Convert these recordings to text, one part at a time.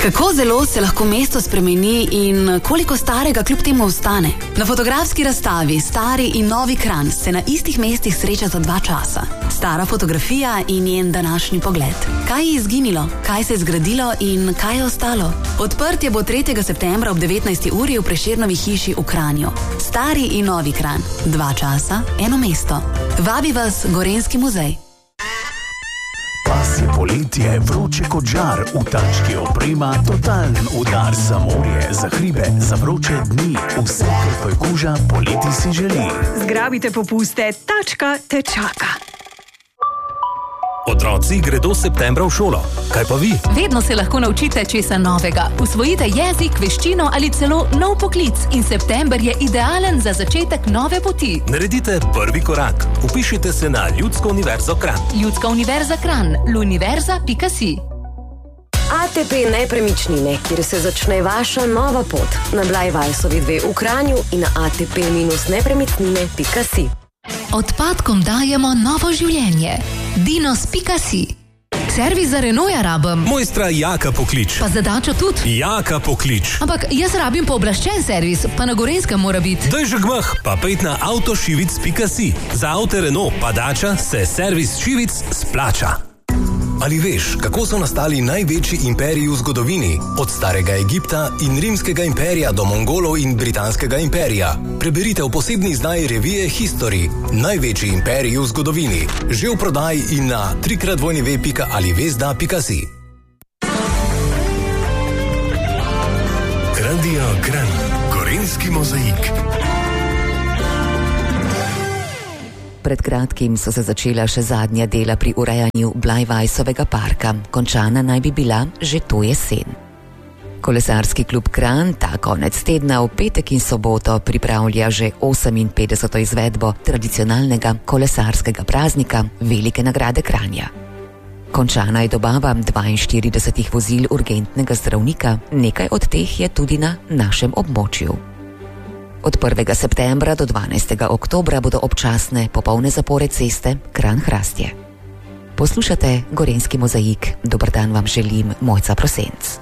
Kako zelo se lahko mesto spremeni in koliko starega kljub temu ostane? Na fotografski razstavi Stari in Novi Kranj se na istih mestih srečata dva časa. Stara fotografija in njen današnji pogled. Kaj je izginilo, kaj se je zgradilo in kaj je ostalo? Odprtje bo 3. septembra ob 19. uri v Prešernovi hiši v Kranju. Stari in Novi Kranj. Dva časa, eno mesto. Vabi vas Gorenjski muzej. Pas je poletje, vroče kot žar, v tački oprema, totalen udar za morje, za hribe, za vroče dni, vse, kar tvoj koža poleti si želi. Zgrabite popuste, tačka te čaka. Otroci gredo septembra v šolo. Kaj pa vi? Vedno se lahko naučite česa novega. Usvojite jezik, veščino ali celo nov poklic in september je idealen za začetek nove poti. Naredite prvi korak. Vpišite se na Ljudsko univerzo Kranj. Ljudska univerza Kranj. luniverza.si. ATP nepremičnine, kjer se začne vaša nova pot. Na Blajvajsovi 2 v Kranju in na atp-nepremičnine.si. Odpadkom dajemo novo življenje. Dinos.si. Servis za Renaulta rabim. Mojstra Jaka poklič. Pa za Dačo tudi. Jaka poklič. Ampak jaz rabim pooblaščen servis, pa na Gorenjskem mora biti. Daj že gmah, pa pejt na avtošivic.si. Za avte Renault pa Dača se servis Šivic splača. Ali veš, kako so nastali največji imperiji v zgodovini? Od starega Egipta in rimskega imperija do Mongolov in britanskega imperija. Preberite v posebni izdaji revije History. Največji imperiji v zgodovini. Že v prodaji in na www.alivesda.si. Radio Kranj. Gorenjski mozaik. Pred kratkim so se začela še zadnja dela pri urejanju Blajvajsovega parka. Končana naj bi bila že to jesen. Kolesarski klub Kranj ta konec tedna v petek in soboto pripravlja že 58. izvedbo tradicionalnega kolesarskega praznika Velike nagrade Kranja. Končana je dobava 42 vozil urgentnega zdravnika, nekaj od teh je tudi na našem območju. Od 1. septembra do 12. oktobra bodo občasne popolne zapore ceste Kranj-Hrastje. Poslušate Gorenjski mozaik. Dober dan vam želim, Mojca Prosenc.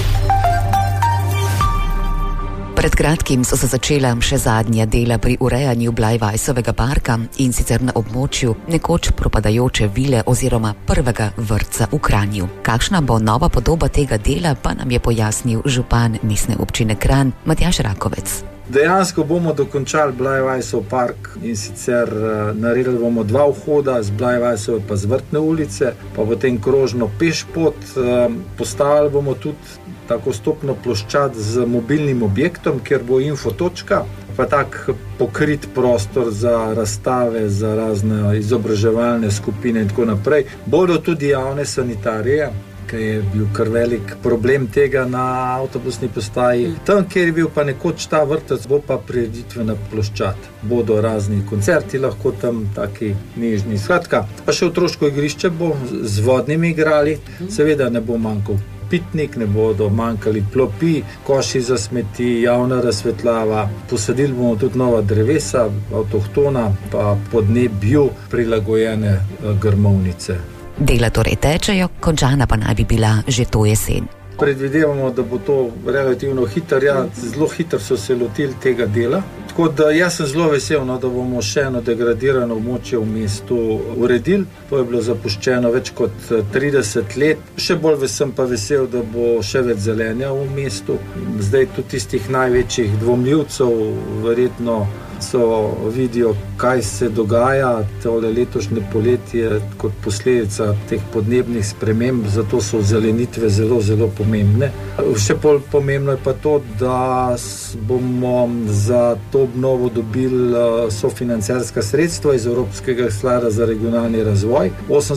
Pred kratkim so se začela še zadnja dela pri urejanju Blajvajsovega parka in sicer na območju nekoč propadajoče vile oziroma prvega vrtca v Kranju. Kakšna bo nova podoba tega dela, pa nam je pojasnil župan Mestne občine Kranj Matjaž Rakovec. Dejansko bomo dokončali Blajvajsov park in sicer naredili bomo 2 vhoda z Blajvajsove pa z Vrtne ulice, pa potem krožno pešpot. Postavili bomo tudi tako stopno ploščad z mobilnim objektom, kjer bo infotočka, pa tak pokrit prostor za razstave, za razne izobraževalne skupine in tako naprej. Bodo tudi javne sanitarije, ki je bil kar velik problem tega na avtobusni postaji. Tam, kjer je bil pa nekoč ta vrtec, bo pa prireditvena ploščad. Bodo razni koncerti lahko tam, taki nežni. Skratka, pa še otroško igrišče bo z vodnimi igrali, seveda ne bo manjkal pitnik, ne bodo manjkali klopi, koši za smeti, javna razsvetljava. Posadili bomo tudi nova drevesa, avtohtona, pa podnebju prilagojene grmovnice. Dela torej tečejo, končana pa naj bi bila že to jesen. Predvidevamo, da bo to relativno hitro, zelo hitro so se lotili tega dela. Tako da jaz sem zelo vesel, da bomo še eno degradirano območje v mestu uredili. To je bilo zapuščeno več kot 30 let. Še bolj sem pa vesel, da bo še več zelenja v mestu. Zdaj tudi tistih največjih dvomljivcev verjetno vidijo, kaj se dogaja. Tole letošnje poletje kot posledica teh podnebnih sprememb, zato so zelenitve zelo, zelo pomembne. Še bolj pomembno je pa to, da bomo za to obnovo dobili sofinanciarska sredstva iz Evropskega sklada za regionalni razvoj.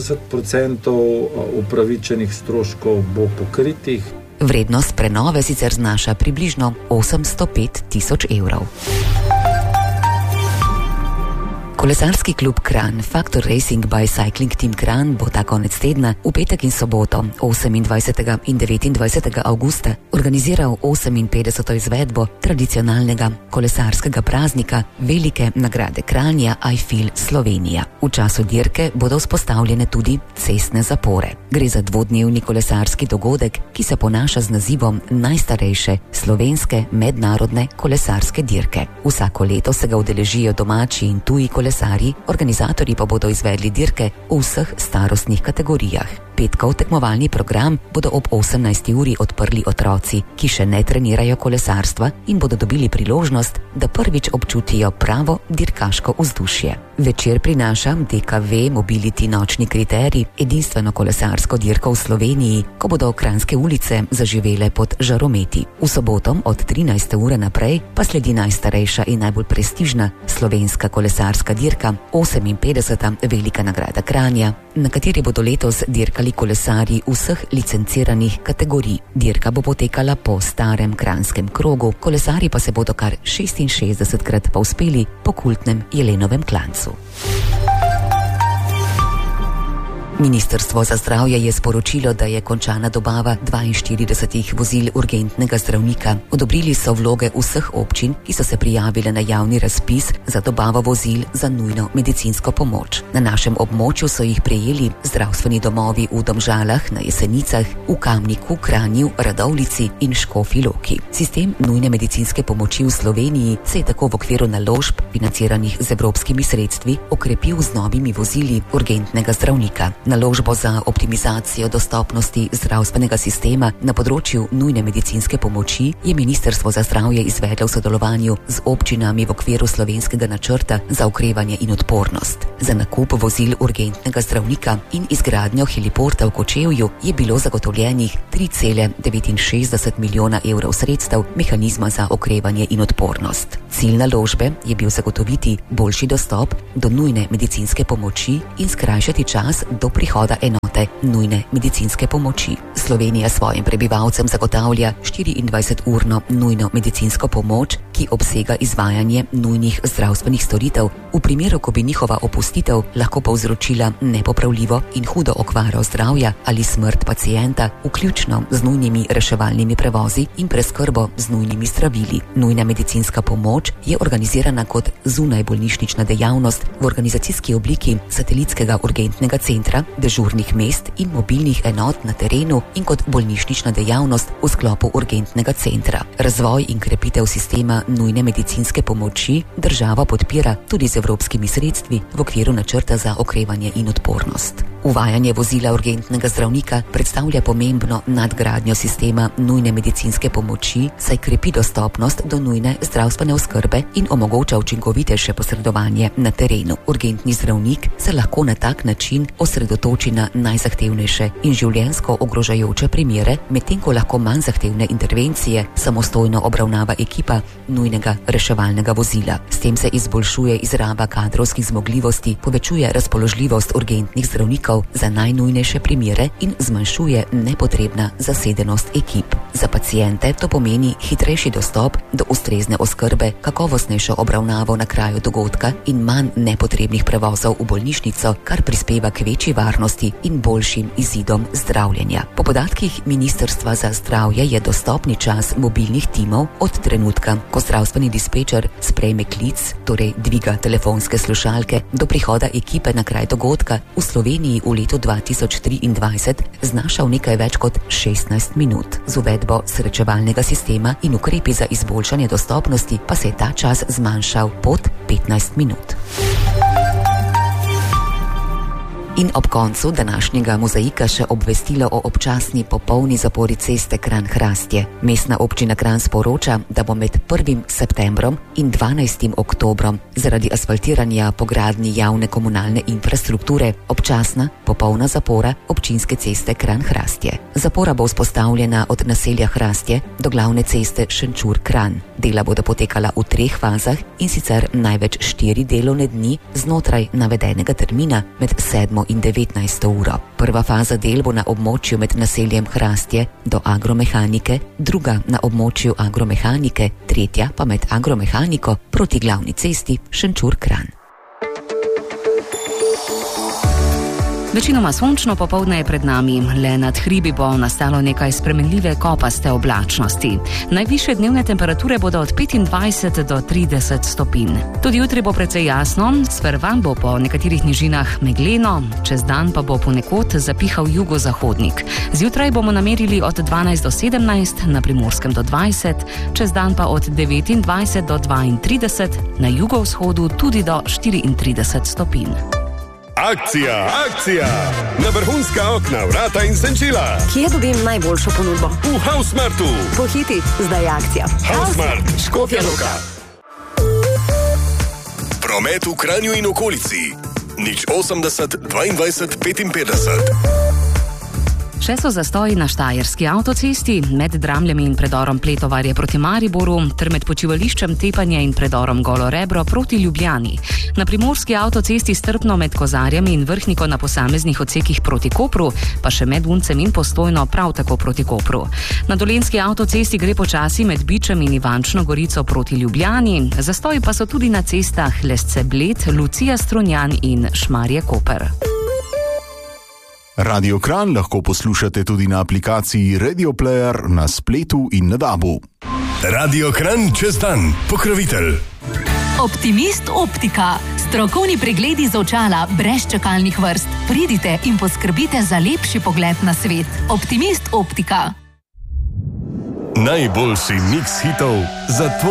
80% upravičenih stroškov bo pokritih. Vrednost prenove sicer znaša približno 805 tisoč evrov. Kolesarski klub Kranj Factor Racing by Cycling Team Kranj bo ta konec tedna v petek in soboto 28. in 29. avgusta organiziral 58. izvedbo tradicionalnega kolesarskega praznika Velike nagrade Kranja I Feel Slovenija. V času dirke bodo vzpostavljene tudi cestne zapore. Gre za dvodnevni kolesarski dogodek, ki se ponaša z nazivom najstarejše slovenske mednarodne kolesarske dirke. Vsako leto se ga udeležijo domači in tuji kolesarji, organizatorji pa bodo izvedli dirke v vseh starostnih kategorijah. Petkov tekmovalni program bodo ob 18. uri odprli otroci, ki še ne trenirajo kolesarstva in bodo dobili priložnost, da prvič občutijo pravo dirkaško vzdušje. Večer prinaša DKV Mobility nočni kriterij, edinstveno kolesarsko dirko v Sloveniji, ko bodo Kranjske ulice zaživele pod žarometi. V soboto od 13. ure naprej pa sledi najstarejša in najbolj prestižna slovenska kolesarska dirka, 58. Velika nagrada Kranja, na kateri bodo letos dirkali kolesarji vseh licenciranih kategorij. Dirka bo potekala po starem kranjskem krogu, kolesarji pa se bodo kar 66-krat povzpeli po kultnem Jelenovem klancu. Ministrstvo za zdravje je sporočilo, da je končana dobava 42 vozil urgentnega zdravnika. Odobrili so vloge vseh občin, ki so se prijavile na javni razpis za dobavo vozil za nujno medicinsko pomoč. Na našem območju so jih prejeli zdravstveni domovi v Domžalah, na Jesenicah, v Kamniku, Kranju, Radovljici in Škofji Loki. Sistem nujne medicinske pomoči v Sloveniji se je tako v okviru naložb, financiranih z evropskimi sredstvi, okrepil z novimi vozili urgentnega zdravnika. Naložbo za optimizacijo dostopnosti zdravstvenega sistema na področju nujne medicinske pomoči je Ministrstvo za zdravje izvedlo v sodelovanju z občinami v okviru slovenskega načrta za okrevanje in odpornost. Za nakup vozil urgentnega zdravnika in izgradnjo heliporta v Kočevju je bilo zagotovljenih 3,69 milijona evrov sredstev mehanizma za okrevanje in odpornost. Cilj naložbe je bil zagotoviti boljši dostop do nujne medicinske pomoči in skrajšati čas do prihoda enote nujne medicinske pomoči. Slovenija svojim prebivalcem zagotavlja 24-urno nujno medicinsko pomoč, ki obsega izvajanje nujnih zdravstvenih storitev, v primeru, ko bi njihova opustitev lahko povzročila nepopravljivo in hudo okvaro zdravja ali smrt pacienta, vključno z nujnimi reševalnimi prevozi in preskrbo z nujnimi zdravili. Nujna medicinska pomoč je organizirana kot zunajbolnišnična dejavnost v organizacijski obliki satelitskega urgentnega centra, dežurnih mest in mobilnih enot na terenu in kot bolnišnična dejavnost v sklopu urgentnega centra. Razvoj in krepitev sistema nujne medicinske pomoči država podpira tudi z evropskimi sredstvi v okviru načrta za okrevanje in odpornost. Uvajanje vozila urgentnega zdravnika predstavlja pomembno nadgradnjo sistema nujne medicinske pomoči, saj krepi dostopnost do nujne zdravstvene oskrbe in omogoča učinkovitejše posredovanje na terenu. Urgentni zdravnik se lahko na tak način osredotoči na najzahtevnejše in življenjsko ogrožajoče primere, medtem ko lahko manj zahtevne intervencije samostojno obravnava ekipa nujnega reševalnega vozila. S tem se izboljšuje izraba kadrovskih zmogljivosti, povečuje razpoložljivost urgentnih zdravnikov za najnujnejše primere in zmanjšuje nepotrebna zasedenost ekip. Za paciente to pomeni hitrejši dostop do ustrezne oskrbe, kakovostnejšo obravnavo na kraju dogodka in manj nepotrebnih prevozov v bolnišnico, kar prispeva k večji varnosti in boljšim izidom zdravljenja. Po podatkih Ministrstva za zdravje je dostopni čas mobilnih timov od trenutka, ko zdravstveni dispečer sprejme klic, torej dviga telefonske slušalke, do prihoda ekipe na kraj dogodka v Sloveniji v letu 2023 znašal nekaj več kot 16 minut. Z uvedbo srečevalnega sistema in ukrepi za izboljšanje dostopnosti pa se je ta čas zmanjšal pod 15 minut. In ob koncu današnjega mozaika še obvestilo o občasni popolni zapori ceste Kranj-Hrastje. Mestna občina Kranj sporoča, da bo med 1. septembrom in 12. oktobrom zaradi asfaltiranja po gradnji javne komunalne infrastrukture občasna popolna zapora občinske ceste Kranj-Hrastje. Zapora bo vzpostavljena od naselja Hrastje do glavne ceste Šenčur-Kranj. Dela bodo potekala v 3 fazah in sicer največ 4 delovne dni znotraj navedenega termina med 7. in 19. uro. Prva faza del bo na območju med naseljem Hrastje do agromehanike, druga na območju agromehanike, tretja pa med agromehaniko proti glavni cesti Šenčur-Kranj. Večinoma sončno popoldne je pred nami, le nad hribi bo nastalo nekaj spremenljive kopaste oblačnosti. Najvišje dnevne temperature bodo od 25 do 30 stopinj. Tudi jutri bo precej jasno, sprva bo po nekaterih nižinah megleno, čez dan pa bo ponekod zapihal jugozahodnik. Zjutraj bomo namerili od 12 do 17, na Primorskem do 20, čez dan pa od 29 do 32, na jugovzhodu tudi do 34 stopinj. Akcija! Na vrhunska okna, vrata in senčila. Kje dobim najboljšo ponudbo? V Housemartu. Pohiti, zdaj je akcija. Housemart, Škofja Loka. Promet v Kranju in okolici. 080 22 55. Še so zastoji na Štajerski avtocesti, med Dramljami in predorom Pletovarje proti Mariboru, ter med počivališčem Tepanje in predorom Golo Rebro proti Ljubljani. Na Primorski avtocesti strpno med Kozarjami in Vrhniko na posameznih odsekih proti Kopru, pa še med Uncem in Postojno prav tako proti Kopru. Na Dolenjski avtocesti gre počasi med Bičem in Ivančno Gorico proti Ljubljani, zastoji pa so tudi na cestah Lesce-Bled, Lucija-Strunjan in Šmarje-Koper. Radio Kranj lahko poslušate tudi na aplikaciji Radio Player na spletu in na DAB-u. Radio Kranj čez dan, pokrovitelj. Optimist Optika. Strokovni pregledi z očala brez čakalnih vrst. Pridite in poskrbite za lepši pogled na svet. Optimist Optika. Najboljši mix hitov za tvoj